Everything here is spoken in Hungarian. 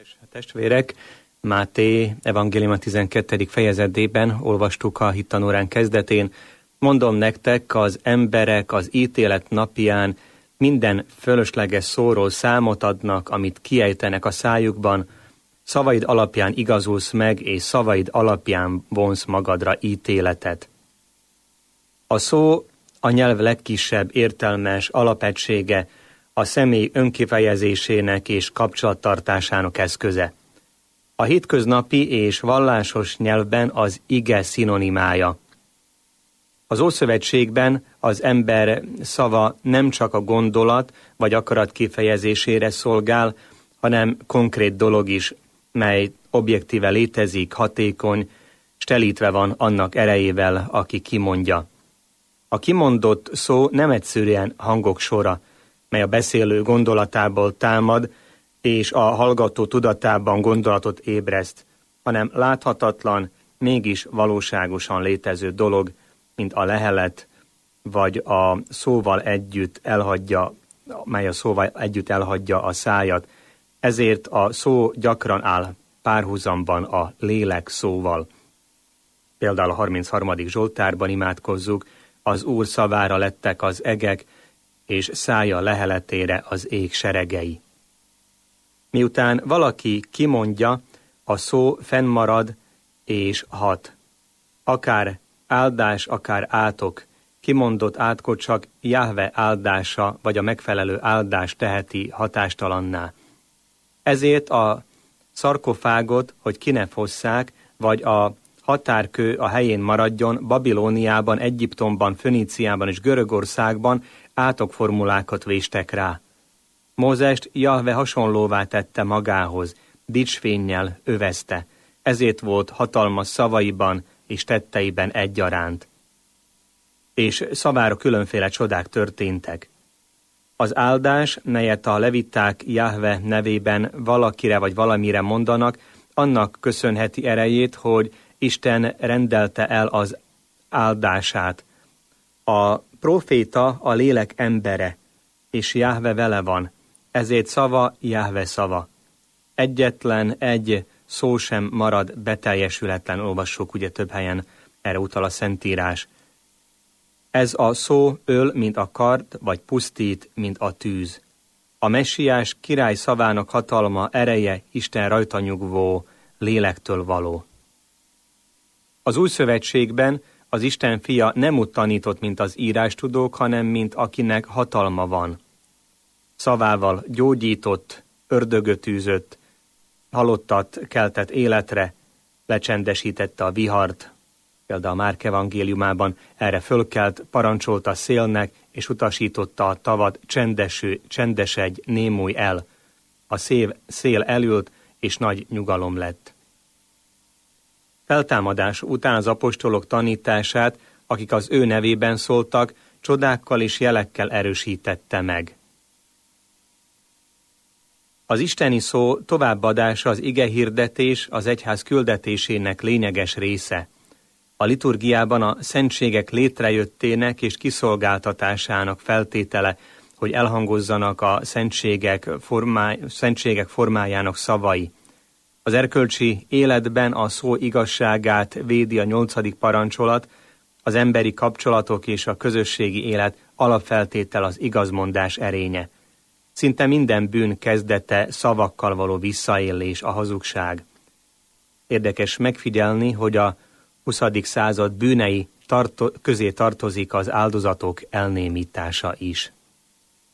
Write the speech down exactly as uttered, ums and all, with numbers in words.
Kedves testvérek, Máté evangélium a tizenkettedik fejezetében olvastuk a hittanórán kezdetén. Mondom nektek, az emberek az ítélet napján minden fölösleges szóról számot adnak, amit kiejtenek a szájukban. Szavaid alapján igazulsz meg, és szavaid alapján vonsz magadra ítéletet. A szó a nyelv legkisebb értelmes alapegysége, a személy önkifejezésének és kapcsolattartásának eszköze. A hétköznapi és vallásos nyelvben az ige szinonimája. Az Ószövetségben az ember szava nem csak a gondolat vagy akarat kifejezésére szolgál, hanem konkrét dolog is, mely objektíve létezik, hatékony, s telítve van annak erejével, aki kimondja. A kimondott szó nem egyszerűen hangok sora, mely a beszélő gondolatából támad, és a hallgató tudatában gondolatot ébreszt, hanem láthatatlan, mégis valóságosan létező dolog, mint a lehelet, vagy a szóval együtt elhagyja, mely a szóval együtt elhagyja a szájat. Ezért a szó gyakran áll párhuzamban a lélek szóval. Például a harmincharmadik Zsoltárban imádkozzuk, az Úr szavára lettek az egek, és szája leheletére az ég seregei. Miután valaki kimondja, a szó fennmarad és hat. Akár áldás, akár átok, kimondott átkot csak Jahve áldása vagy a megfelelő áldás teheti hatástalanná. Ezért a szarkofágot, hogy ki ne fosszák, vagy a határkő a helyén maradjon, Babilóniában, Egyiptomban, Föníciában és Görögországban átokformulákat véstek rá. Mózest Jahve hasonlóvá tette magához, dicsfénnyel övezte, ezért volt hatalmas szavaiban és tetteiben egyaránt. És szavára különféle csodák történtek. Az áldás, melyet a leviták Jahve nevében valakire vagy valamire mondanak, annak köszönheti erejét, hogy Isten rendelte el az áldását. A próféta a lélek embere, és Jahve vele van, ezért szava Jahve szava. Egyetlen egy szó sem marad beteljesületlen, olvassuk ugye több helyen, erre utal a Szentírás. Ez a szó öl, mint a kard, vagy pusztít, mint a tűz. A messiás király szavának hatalma, ereje, Isten rajta nyugvó, lélektől való. Az Új Szövetségben az Isten fia nem úgy tanított, mint az írástudók, hanem mint akinek hatalma van. Szavával gyógyított, ördögöt űzött, halottat keltett életre, lecsendesítette a vihart, például a Márk evangéliumában erre fölkelt, parancsolta a szélnek, és utasította a tavat, csendeső, csendesedj, némulj el. A szél, szél elült, és nagy nyugalom lett. Feltámadás után az apostolok tanítását, akik az ő nevében szóltak, csodákkal és jelekkel erősítette meg. Az isteni szó továbbadása az igehirdetés az egyház küldetésének lényeges része. A liturgiában a szentségek létrejöttének és kiszolgáltatásának feltétele, hogy elhangozzanak a szentségek, formály, szentségek formájának szavai. Az erkölcsi életben a szó igazságát védi a nyolcadik parancsolat, az emberi kapcsolatok és a közösségi élet alapfeltétel az igazmondás erénye. Szinte minden bűn kezdete szavakkal való visszaélés, a hazugság. Érdekes megfigyelni, hogy a huszadik század bűnei tarto- közé tartozik az áldozatok elnémítása is.